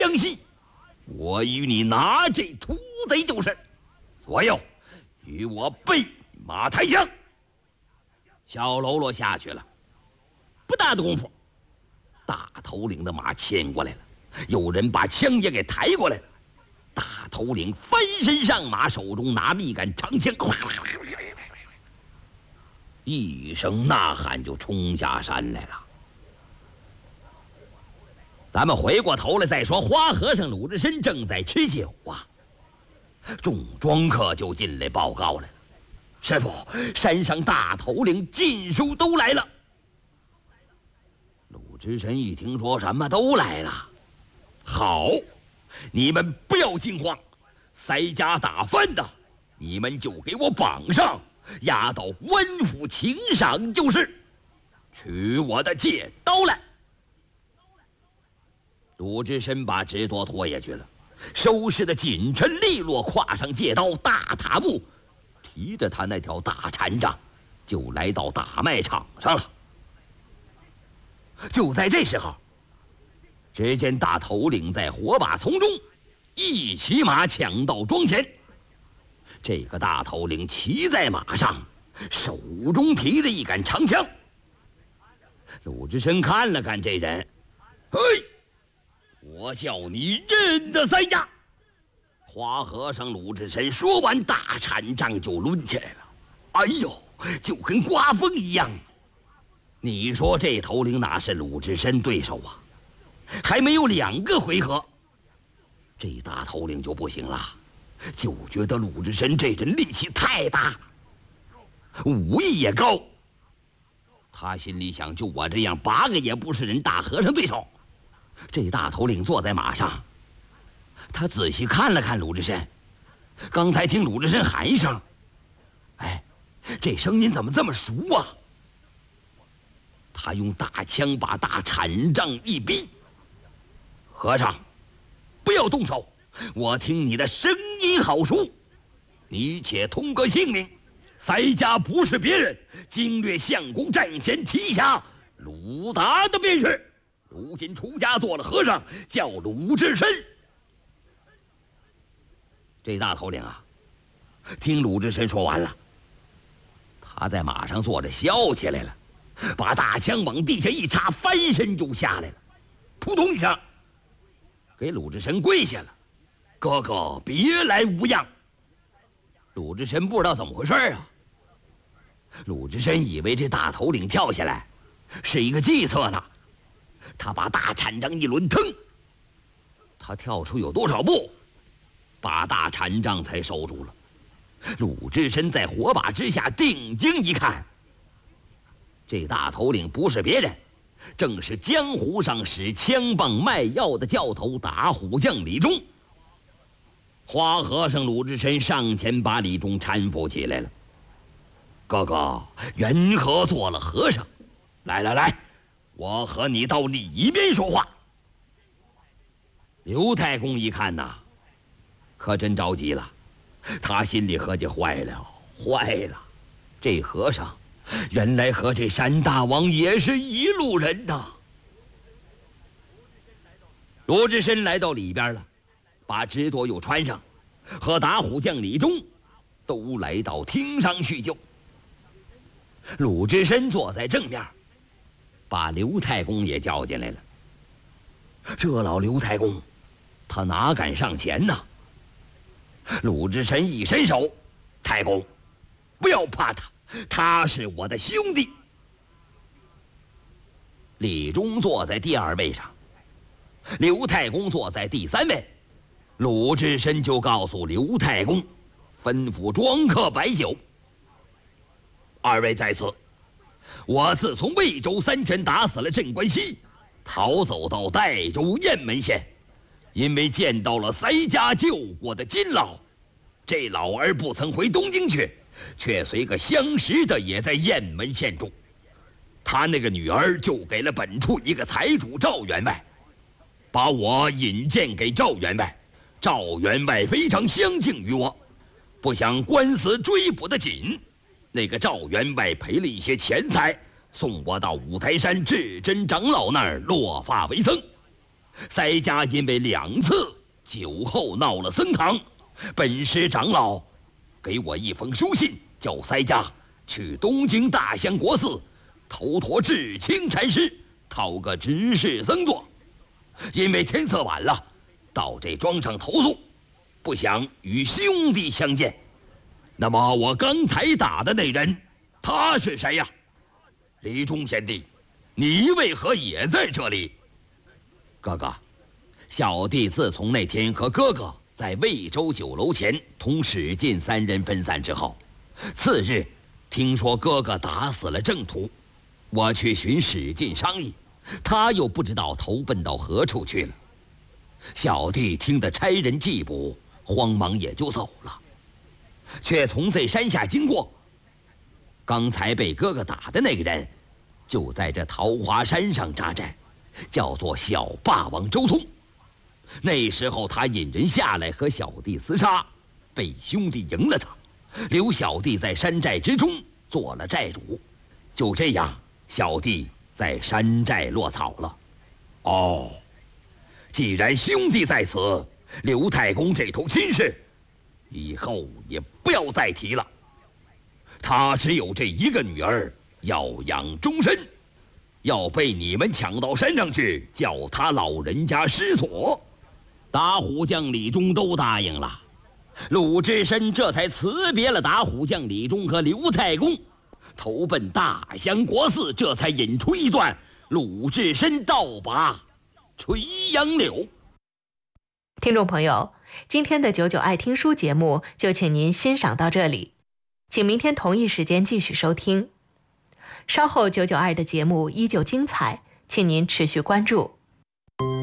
相戏，我与你拿这屠贼就是。左右，与我备马抬枪。小喽啰下去了，不大的功夫，大头领的马牵过来了，有人把枪也给抬过来了。大头领翻身上马，手中拿着一杆长枪，一声呐喊就冲下山来了。咱们回过头来再说，花和尚鲁智深正在吃酒啊，众庄客就进来报告来了：师傅，山上大头领尽数都来了。鲁智深一听说什么都来了，好，你们不要惊慌，塞家打饭的，你们就给我绑上，押到官府请赏就是。取我的戒刀来。鲁智深把直多拖下去了，收拾的紧陈利落，挎上戒刀，大踏步，提着他那条大禅杖，就来到打麦场上了。就在这时候，只见大头领在火把丛中一骑马抢到庄前。这个大头领骑在马上，手中提着一杆长枪。鲁智深看了看这人，嘿，我叫你认得塞家。花和尚鲁智深说完，大禅杖就抡起来了，哎呦，就跟刮风一样。你说这头领哪是鲁智深对手啊？还没有2个回合，这大头领就不行了，就觉得鲁智深这人力气太大了，武艺也高。他心里想，就我这样8个也不是人大和尚对手。这大头领坐在马上，他仔细看了看鲁智深，刚才听鲁智深喊一声，哎，这声音怎么这么熟啊？他用大枪把大禅杖一逼，和尚，不要动手，我听你的声音好熟，你且通个姓名。塞家不是别人，经略相公战前提辖鲁达的便是，如今出家做了和尚，叫鲁智深。这大头领啊，听鲁智深说完了，他在马上坐着笑起来了，把大枪往地下一插，翻身就下来了，扑通一下给鲁智深跪下了：哥哥别来无恙。鲁智深不知道怎么回事啊，鲁智深以为这大头领跳下来是一个计策呢，他把大禅杖一抡，腾，他跳出有多少步，把大禅杖才收住了。鲁智深在火把之下定睛一看，这大头领不是别人，正是江湖上使枪棒卖药的教头打虎将李忠。花和尚鲁智深上前把李忠搀扶起来了：哥哥缘何做了和尚？来来来，我和你到里边说话。刘太公一看呐，可真着急了，他心里合计：坏了坏了，这和尚原来和这山大王也是一路人呐。鲁智深来到里边了，把直多又穿上，和打虎将李忠都来到厅上叙旧。鲁智深坐在正面，把刘太公也叫进来了。这老刘太公他哪敢上前呢？鲁智深一伸手：太公不要怕他，他是我的兄弟。李忠坐在第2位上，刘太公坐在第3位。鲁智深就告诉刘太公，吩咐庄客摆酒。2位在此，我自从魏州3拳打死了镇关西，逃走到代州雁门县，因为见到了塞家救过的金老，这老儿不曾回东京去，却随个相识的也在雁门县住。他那个女儿就给了本处一个财主赵员外，把我引荐给赵员外。赵员外非常相敬于我，不想官司追捕得紧，那个赵员外赔了一些钱财，送我到五台山至真长老那儿落发为僧。 塞家因为2次酒后闹了僧堂，本师长老给我一封书信，叫塞家去东京大香国寺头陀智清禅师讨个执事僧座。因为天色晚了，到这庄上投宿，不想与兄弟相见。那么我刚才打的那人，他是谁呀？李忠贤弟，你为何也在这里？哥哥，小弟自从那天和哥哥在魏州酒楼前同史进3人分散之后，次日听说哥哥打死了郑屠，我去寻史进商议，他又不知道投奔到何处去了。小弟听得差人缉捕，慌忙也就走了，却从这山下经过。刚才被哥哥打的那个人，就在这桃花山上扎寨，叫做小霸王周通。那时候他引人下来和小弟厮杀，被兄弟赢了他，留小弟在山寨之中做了寨主。就这样，小弟在山寨落草了。哦，既然兄弟在此，刘太公这头亲事以后也不要再提了。他只有这一个女儿，要养终身，要被你们抢到山上去，叫他老人家失所。打虎将李忠都答应了，鲁智深这才辞别了打虎将李忠和刘太公，投奔大香国寺，这才引出一段鲁智深倒拔垂杨柳。 听众朋友，今天的99爱听书节目就请您欣赏到这里，请明天同一时间继续收听。稍后99爱的节目依旧精彩，请您持续关注。